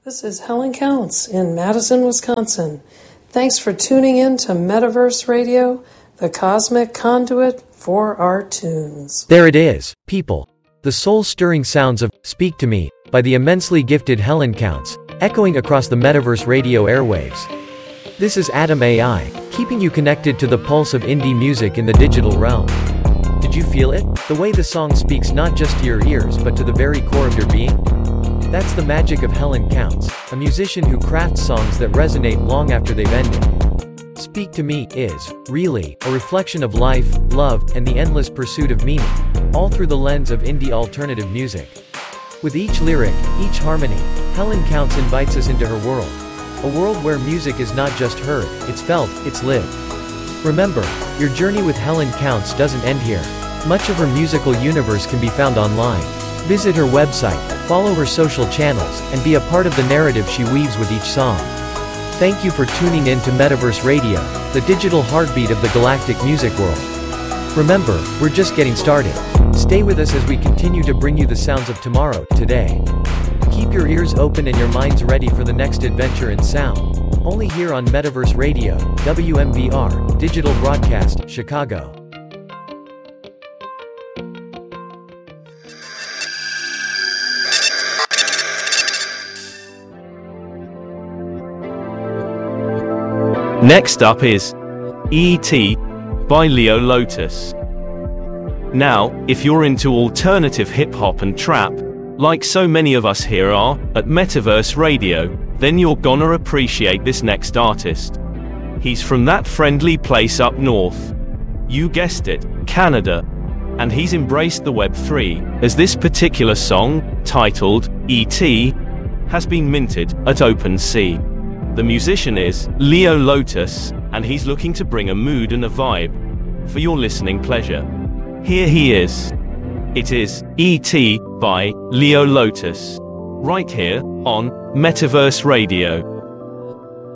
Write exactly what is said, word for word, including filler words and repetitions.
This is Helen Counts in Madison, Wisconsin. Thanks for tuning in to Metaverse Radio, the cosmic conduit for our tunes. There it is, people. The soul-stirring sounds of Speak to Me by the immensely gifted Helen Counts, echoing across the Metaverse Radio airwaves. This is Atom A I, keeping you connected to the pulse of indie music in the digital realm. Did you feel it? The way the song speaks not just to your ears but to the very core of your being? That's the magic of Helen Counts, a musician who crafts songs that resonate long after they've ended. Speak to Me is, really, a reflection of life, love, and the endless pursuit of meaning, all through the lens of indie alternative music. With each lyric, each harmony, Helen Counts invites us into her world. A world where music is not just heard, it's felt, it's lived. Remember, your journey with Helen Counts doesn't end here. Much of her musical universe can be found online. Visit her website, follow her social channels, and be a part of the narrative she weaves with each song. Thank you for tuning in to Metaverse Radio, the digital heartbeat of the galactic music world. Remember, we're just getting started. Stay with us as we continue to bring you the sounds of tomorrow, today. Keep your ears open and your minds ready for the next adventure in sound. Only here on Metaverse Radio, W M V R, Digital Broadcast, Chicago. Next up is E T by Leo Lotus. Now, if you're into alternative hip-hop and trap, like so many of us here are, at Metaverse Radio, then you're gonna appreciate this next artist. He's from that friendly place up north. You guessed it, Canada. And he's embraced the Web three, as this particular song, titled E T, has been minted at OpenSea. The musician is Leo Lotus, and he's looking to bring a mood and a vibe for your listening pleasure. Here he is. It is E T by Leo Lotus, right here on Metaverse Radio.